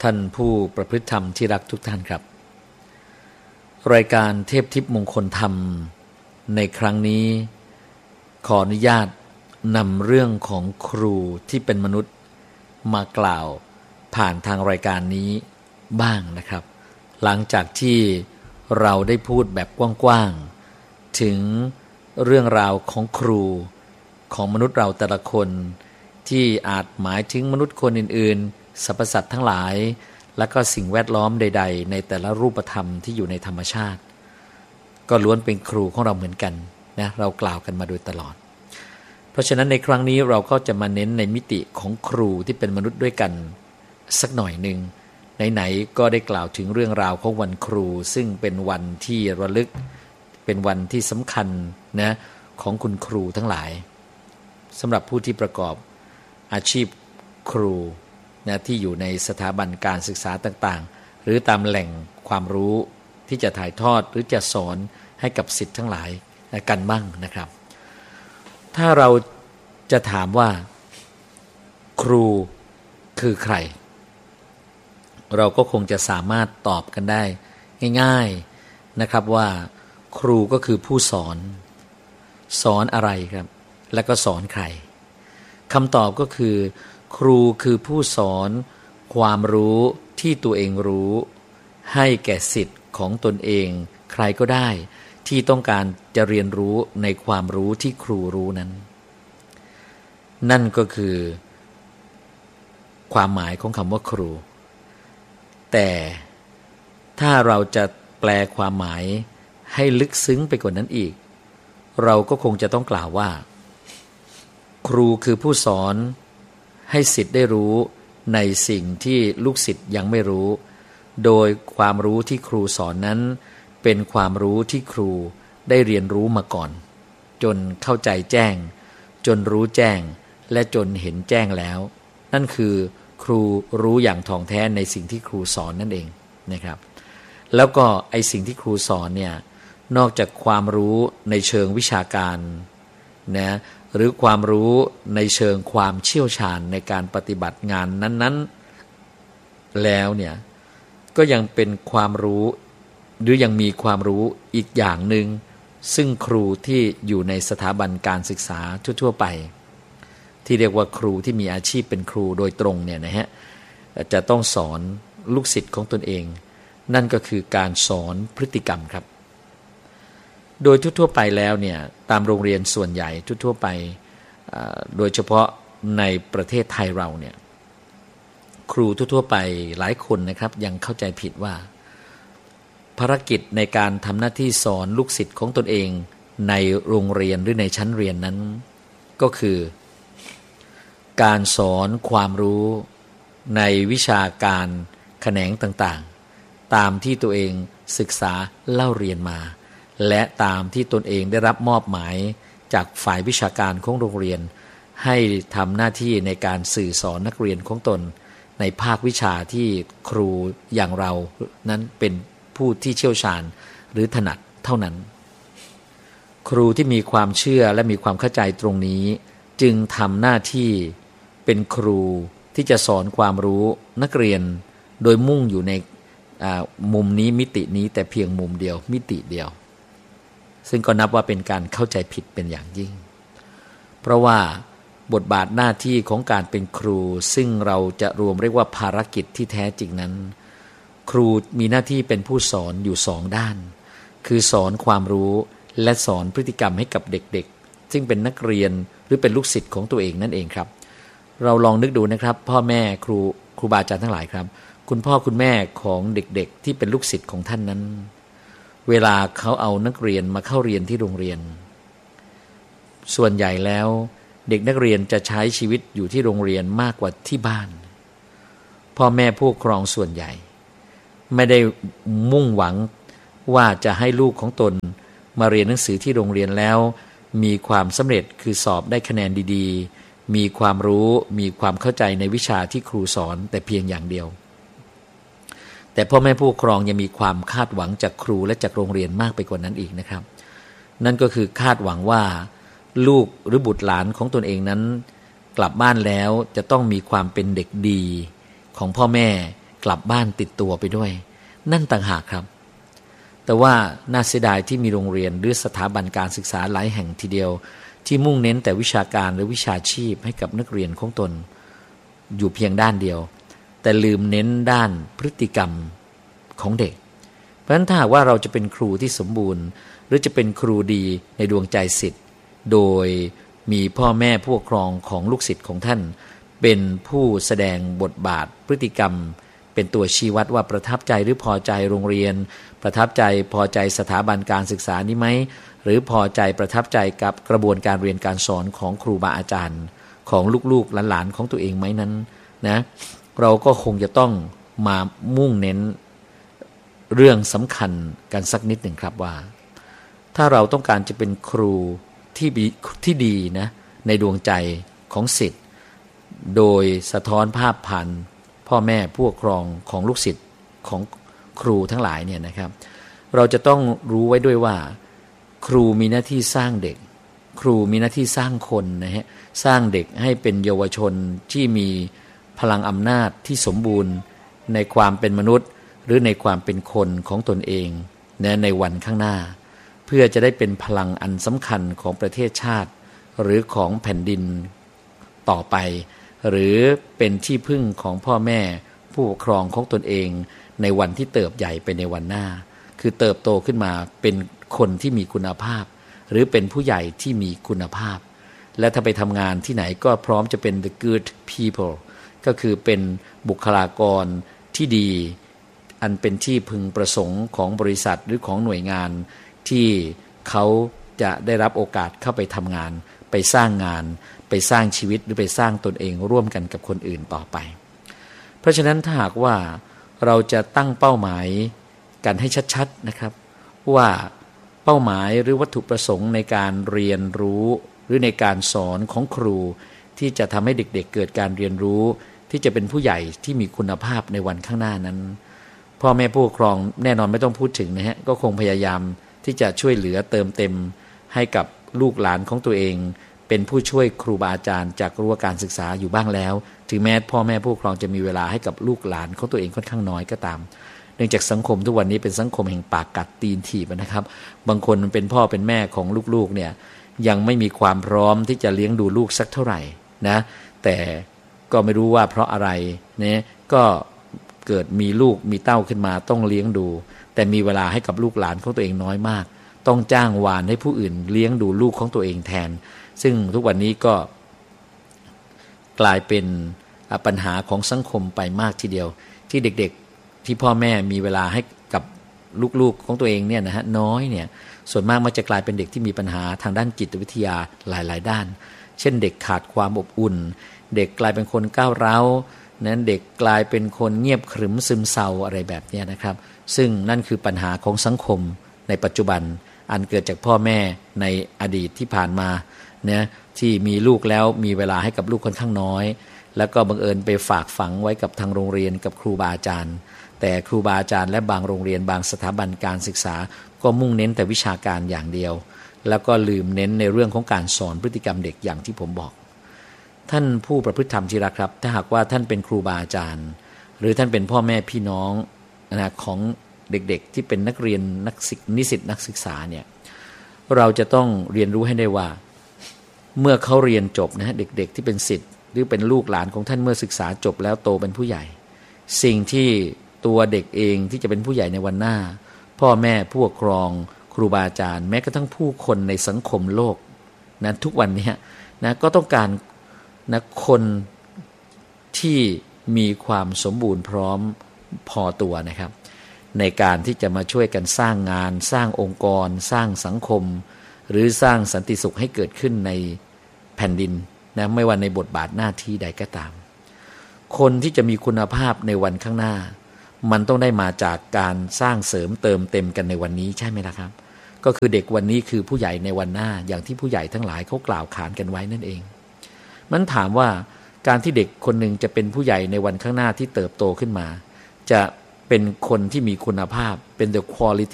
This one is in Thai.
ท่านผู้ประพฤติธรรมที่รักทุกท่านครับรายการเทพทิพย์มงคลธรรมในครั้งนี้ขออนุญาตนำเรื่องของครูที่เป็นมนุษย์มากล่าวผ่านทางรายการนี้บ้างนะครับหลังจากที่เราได้พูดแบบกว้างๆถึงเรื่องราวของครูของมนุษย์เราแต่ละคนที่อาจหมายถึงมนุษย์คนอื่นๆสรรพสัตว์ทั้งหลายและก็สิ่งแวดล้อมใดๆในแต่ละรูปธรรมที่อยู่ในธรรมชาติก็ล้วนเป็นครูของเราเหมือนกันนะเรากล่าวกันมาโดยตลอดเพราะฉะนั้นในครั้งนี้เราก็จะมาเน้นในมิติของครูที่เป็นมนุษย์ด้วยกันสักหน่อยหนึ่งไหนๆก็ได้กล่าวถึงเรื่องราวของวันครูซึ่งเป็นวันที่ระลึกเป็นวันที่สำคัญนะของคุณครูทั้งหลายสำหรับผู้ที่ประกอบอาชีพครูนะที่อยู่ในสถาบันการศึกษาต่างๆหรือตามแหล่งความรู้ที่จะถ่ายทอดหรือจะสอนให้กับศิษย์ทั้งหลายกันบ้างนะครับถ้าเราจะถามว่าครูคือใครเราก็คงจะสามารถตอบกันได้ง่ายๆนะครับว่าครูก็คือผู้สอนอะไรครับแล้วก็สอนใครคำตอบก็คือครูคือผู้สอนความรู้ที่ตัวเองรู้ให้แก่ศิษย์ของตนเองใครก็ได้ที่ต้องการจะเรียนรู้ในความรู้ที่ครูรู้นั้นนั่นก็คือความหมายของคำว่าครูแต่ถ้าเราจะแปลความหมายให้ลึกซึ้งไปกว่านั้นอีกเราก็คงจะต้องกล่าวว่าครูคือผู้สอนให้ศิษย์ได้รู้ในสิ่งที่ลูกศิษย์ยังไม่รู้โดยความรู้ที่ครูสอนนั้นเป็นความรู้ที่ครูได้เรียนรู้มาก่อนจนเข้าใจแจ้งจนรู้แจ้งและจนเห็นแจ้งแล้วนั่นคือครูรู้อย่างท่องแท้ในสิ่งที่ครูสอนนั่นเองนะครับแล้วก็ไอ้สิ่งที่ครูสอนเนี่ยนอกจากความรู้ในเชิงวิชาการนะหรือความรู้ในเชิงความเชี่ยวชาญในการปฏิบัติงานนั้นๆแล้วเนี่ยก็ยังเป็นความรู้หรือยังมีความรู้อีกอย่างหนึ่งซึ่งครูที่อยู่ในสถาบันการศึกษาทั่วๆไปที่เรียกว่าครูที่มีอาชีพเป็นครูโดยตรงเนี่ยนะฮะจะต้องสอนลูกศิษย์ของตนเองนั่นก็คือการสอนพฤติกรรมครับโดยทั่วๆไปแล้วเนี่ยตามโรงเรียนส่วนใหญ่ทั่วๆไปโดยเฉพาะในประเทศไทยเราเนี่ยครูทั่วๆไปหลายคนนะครับยังเข้าใจผิดว่าภารกิจในการทำหน้าที่สอนลูกศิษย์ของตนเองในโรงเรียนหรือในชั้นเรียนนั้นก็คือการสอนความรู้ในวิชาการแขนงต่างๆตามที่ตัวเองศึกษาเล่าเรียนมาและตามที่ตนเองได้รับมอบหมายจากฝ่ายวิชาการของโรงเรียนให้ทำหน้าที่ในการสื่อสอนนักเรียนของตนในภาควิชาที่ครูอย่างเรานั้นเป็นผู้ที่เชี่ยวชาญหรือถนัดเท่านั้นครูที่มีความเชื่อและมีความเข้าใจตรงนี้จึงทำหน้าที่เป็นครูที่จะสอนความรู้นักเรียนโดยมุ่งอยู่ในมุมนี้มิตินี้แต่เพียงมุมเดียวมิติเดียวซึ่งก็นับว่าเป็นการเข้าใจผิดเป็นอย่างยิ่งเพราะว่าบทบาทหน้าที่ของการเป็นครูซึ่งเราจะรวมเรียกว่าภารกิจที่แท้จริงนั้นครูมีหน้าที่เป็นผู้สอนอยู่สองด้านคือสอนความรู้และสอนพฤติกรรมให้กับเด็กๆซึ่งเป็นนักเรียนหรือเป็นลูกศิษย์ของตัวเองนั่นเองครับเราลองนึกดูนะครับพ่อแม่ครูบาอาจารย์ทั้งหลายครับคุณพ่อคุณแม่ของเด็กๆที่เป็นลูกศิษย์ของท่านนั้นเวลาเขาเอานักเรียนมาเข้าเรียนที่โรงเรียนส่วนใหญ่แล้วเด็กนักเรียนจะใช้ชีวิตอยู่ที่โรงเรียนมากกว่าที่บ้านพ่อแม่ผู้ปกครองส่วนใหญ่ไม่ได้มุ่งหวังว่าจะให้ลูกของตนมาเรียนหนังสือที่โรงเรียนแล้วมีความสำเร็จคือสอบได้คะแนนดีๆมีความรู้มีความเข้าใจในวิชาที่ครูสอนแต่เพียงอย่างเดียวแต่พ่อแม่ผู้ปกครองยังมีความคาดหวังจากครูและจากโรงเรียนมากไปกว่านั้นอีกนะครับนั่นก็คือคาดหวังว่าลูกหรือบุตรหลานของตนเองนั้นกลับบ้านแล้วจะต้องมีความเป็นเด็กดีของพ่อแม่กลับบ้านติดตัวไปด้วยนั่นต่างหากครับแต่ว่าน่าเสียดายที่มีโรงเรียนหรือสถาบันการศึกษาหลายแห่งทีเดียวที่มุ่งเน้นแต่วิชาการหรือวิชาชีพให้กับนักเรียนของตนอยู่เพียงด้านเดียวแต่ลืมเน้นด้านพฤติกรรมของเด็กเพราะฉะนั้นถ้าหากว่าเราจะเป็นครูที่สมบูรณ์หรือจะเป็นครูดีในดวงใจศิษย์โดยมีพ่อแม่ผู้ปกครองของลูกศิษย์ของท่านเป็นผู้แสดงบทบาทพฤติกรรมเป็นตัวชี้วัดว่าประทับใจหรือพอใจโรงเรียนประทับใจพอใจสถาบันการศึกษานี้ไหมหรือพอใจประทับใจกับกระบวนการเรียนการสอนของครูบาอาจารย์ของลูกๆหลานๆของตัวเองไหมนั้นนะเราก็คงจะต้องมามุ่งเน้นเรื่องสำคัญกันสักนิดหนึ่งครับว่าถ้าเราต้องการจะเป็นครูที่ดีนะในดวงใจของศิษย์โดยสะท้อนภาพผ่านพ่อแม่ผู้ปกครองของลูกศิษย์ของครูทั้งหลายเนี่ยนะครับเราจะต้องรู้ไว้ด้วยว่าครูมีหน้าที่สร้างเด็กครูมีหน้าที่สร้างคนนะฮะสร้างเด็กให้เป็นเยาวชนที่มีพลังอำนาจที่สมบูรณ์ในความเป็นมนุษย์หรือในความเป็นคนของตนเองนะในวันข้างหน้าเพื่อจะได้เป็นพลังอันสำคัญของประเทศชาติหรือของแผ่นดินต่อไปหรือเป็นที่พึ่งของพ่อแม่ผู้ปกครองของตนเองในวันที่เติบใหญ่ไปในวันหน้าคือเติบโตขึ้นมาเป็นคนที่มีคุณภาพหรือเป็นผู้ใหญ่ที่มีคุณภาพและถ้าไปทำงานที่ไหนก็พร้อมจะเป็น the good people ก็คือเป็นบุคลากรที่ดีอันเป็นที่พึงประสงค์ของบริษัทหรือของหน่วยงานที่เขาจะได้รับโอกาสเข้าไปทำงานไปสร้างงานไปสร้างชีวิตหรือไปสร้างตนเองร่วมกันกับคนอื่นต่อไปเพราะฉะนั้นถ้าหากว่าเราจะตั้งเป้าหมายกันให้ชัดๆนะครับว่าเป้าหมายหรือวัตถุประสงค์ในการเรียนรู้หรือในการสอนของครูที่จะทำให้เด็กๆเกิดการเรียนรู้ที่จะเป็นผู้ใหญ่ที่มีคุณภาพในวันข้างหน้านั้นพ่อแม่ผู้ปกครองแน่นอนไม่ต้องพูดถึงนะฮะก็คงพยายามที่จะช่วยเหลือเติมเต็มให้กับลูกหลานของตัวเองเป็นผู้ช่วยครูบาอาจารย์จากรั้วการศึกษาอยู่บ้างแล้วถึงแม้พ่อแม่ผู้ปกครองจะมีเวลาให้กับลูกหลานของตัวเองค่อนข้างน้อยก็ตามเนื่องจากสังคมทุกวันนี้เป็นสังคมแห่งปากกัดตีนถีบนะครับบางคนเป็นพ่อเป็นแม่ของลูกๆเนี่ยยังไม่มีความพร้อมที่จะเลี้ยงดูลูกสักเท่าไหร่นะแต่ก็ไม่รู้ว่าเพราะอะไรเนี่ยก็เกิดมีลูกมีเต้าขึ้นมาต้องเลี้ยงดูแต่มีเวลาให้กับลูกหลานของตัวเองน้อยมากต้องจ้างวานให้ผู้อื่นเลี้ยงดูลูกของตัวเองแทนซึ่งทุกวันนี้ก็กลายเป็นปัญหาของสังคมไปมากทีเดียวที่เด็กๆที่พ่อแม่มีเวลาให้กับลูกๆของตัวเองเนี่ยนะฮะน้อยเนี่ยส่วนมากมันจะกลายเป็นเด็กที่มีปัญหาทางด้านจิตวิทยาหลายๆด้านเช่นเด็กขาดความอบอุ่นเด็กกลายเป็นคนก้าวร้าวนั้นเด็กกลายเป็นคนเงียบขรึมซึมเศร้าอะไรแบบนี้นะครับซึ่งนั่นคือปัญหาของสังคมในปัจจุบันอันเกิดจากพ่อแม่ในอดีตที่ผ่านมาเนี่ยที่มีลูกแล้วมีเวลาให้กับลูกค่อนข้างน้อยแล้วก็บังเอิญไปฝากฝังไว้กับทางโรงเรียนกับครูบาอาจารย์แต่ครูบาอาจารย์และบางโรงเรียนบางสถาบันการศึกษาก็มุ่งเน้นแต่วิชาการอย่างเดียวแล้วก็ลืมเน้นในเรื่องของการสอนพฤติกรรมเด็กอย่างที่ผมบอกท่านผู้ประพฤติธรรมที่รักครับถ้าหากว่าท่านเป็นครูบาอาจารย์หรือท่านเป็นพ่อแม่พี่น้องนะของเด็กๆที่เป็นนักเรียนนิสิตนักศึกษาเนี่ยเราจะต้องเรียนรู้ให้ได้ว่าเมื่อเขาเรียนจบนะฮะเด็กๆที่เป็นศิษย์หรือเป็นลูกหลานของท่านเมื่อศึกษาจบแล้วโตเป็นผู้ใหญ่สิ่งที่ตัวเด็กเองที่จะเป็นผู้ใหญ่ในวันหน้าพ่อแม่ผู้ปกครองครูบาอาจารย์แม้กระทั่งผู้คนในสังคมโลกนะทุกวันนี้นะก็ต้องการนะคนที่มีความสมบูรณ์พร้อมพอตัวนะครับในการที่จะมาช่วยกันสร้างงานสร้างองค์กรสร้างสังคมหรือสร้างสันติสุขให้เกิดขึ้นในแผ่นดินนะไม่ว่าในบทบาทหน้าที่ใดก็ตามคนที่จะมีคุณภาพในวันข้างหน้ามันต้องได้มาจากการสร้างเสริมเติมเต็มกันในวันนี้ใช่ไหมล่ะครับก็คือเด็กวันนี้คือผู้ใหญ่ในวันหน้าอย่างที่ผู้ใหญ่ทั้งหลายเขากล่าวขานกันไว้นั่นเองมันถามว่าการที่เด็กคนหนึ่งจะเป็นผู้ใหญ่ในวันข้างหน้าที่เติบโตขึ้นมาจะเป็นคนที่มีคุณภาพเป็น the quality